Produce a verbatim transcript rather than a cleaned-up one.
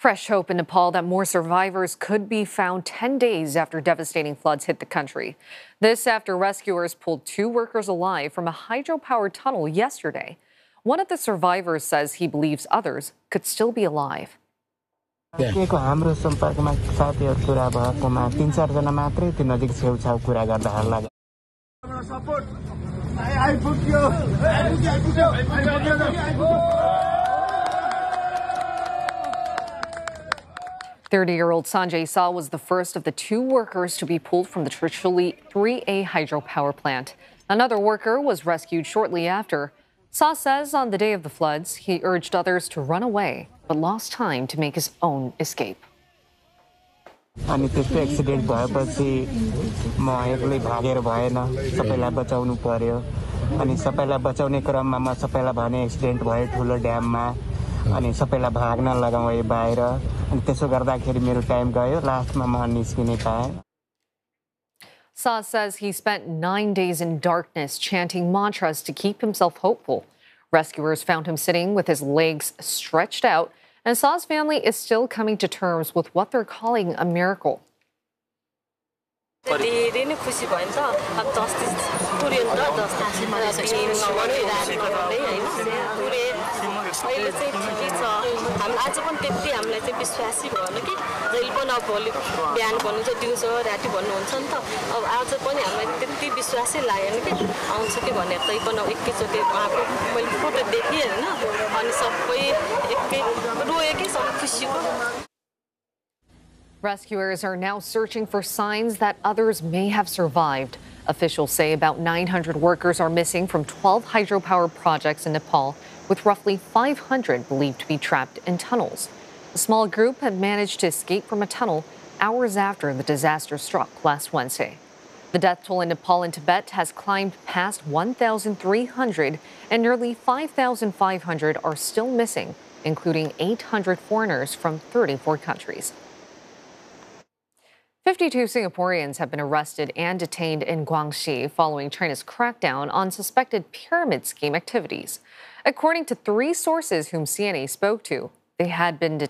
Fresh hope in Nepal that more survivors could be found ten days after devastating floods hit the country. This after rescuers pulled two workers alive from a hydropower tunnel yesterday. One of the survivors says he believes others could still be alive. हाम्रो सम्पर्कमा साथीहरु कुरा भएकोमा तीन चार जना मात्रै त्यो नजिक छेउछाउ कुरा गर्दा हल्ला thirty-year-old Sanjay Saw was the first of the two workers to be pulled from the Trishuli three A hydropower plant. Another worker was rescued shortly after. Saw says on the day of the floods, he urged others to run away, but lost time to make his own escape. अनि त्यस्तो accident भएपछि म एक्लै भागेर भएन सबैलाई बचाउनु पर्यो अनि सबैलाई बचाउने क्रममा म सबैलाई भने एक्सिडेन्ट भयो ठुलो ड्याममा अनि सबैलाई भाग्न लगाए बाहिर अनि त्यसो गर्दाखेरि मेरो टाइम गयो लास्टमा म निस्किने पाएँ. Saw says he spent nine days in darkness chanting mantras to keep himself hopeful. Rescuers found him sitting with his legs stretched out, and Saw's family is still coming to terms with what they're calling a miracle. अहिले चाहिँ ठिकै छ हामी आज पनि त्यति हामीलाई चाहिँ विश्वासी भएन कि जहिले पनि अब भोलि बिहान भन्नुहुन्छ दिउँसो राति भन्नुहुन्छ नि त अब आज पनि हामीलाई त्यति विश्वासै लागेन कि आउँछ कि भनेर तै पनि अब एकैचोटि उहाँको मैले फोटो देखेँ हैन अनि सबै एकै रोए कि सब खुसीको. Rescuers are now searching for signs that others may have survived. Officials say about nine hundred workers are missing from twelve hydropower projects in Nepal, with roughly five hundred believed to be trapped in tunnels. A small group had managed to escape from a tunnel hours after the disaster struck last Wednesday. The death toll in Nepal and Tibet has climbed past one thousand three hundred, and nearly five thousand five hundred are still missing, including eight hundred foreigners from thirty-four countries. fifty-two Singaporeans have been arrested and detained in Guangxi following China's crackdown on suspected pyramid scheme activities. According to three sources whom C N A spoke to, they had been detained